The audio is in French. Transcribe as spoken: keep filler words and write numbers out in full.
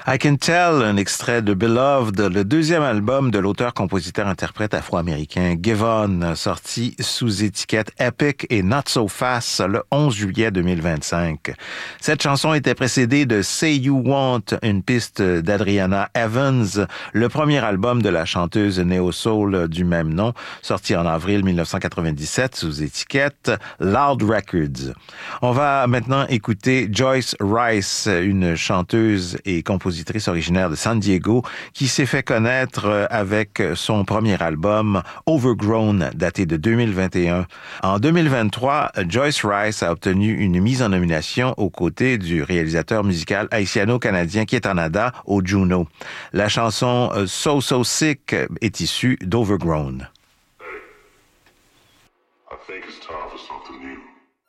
I Can Tell, un extrait de Beloved, le deuxième album de l'auteur-compositeur-interprète afro-américain Giveon, sorti sous étiquette Epic et Not So Fast le onze juillet deux mille vingt-cinq. Cette chanson était précédée de Say You Want, une piste d'Adriana Evans, le premier album de la chanteuse néo-soul du même nom, sorti en avril mille neuf cent quatre-vingt-dix-sept sous étiquette Loud Records. On va maintenant écouter Joyce Rice, une chanteuse et compositrice originaire de San Diego, qui s'est fait connaître avec son premier album Overgrown, daté de deux mille vingt et un. En deux mille vingt-trois, Joyce Rice a obtenu une mise en nomination aux côtés du réalisateur musical haïtiano-canadien Ketanada au Juno. La chanson So So Sick est issue d'Overgrown.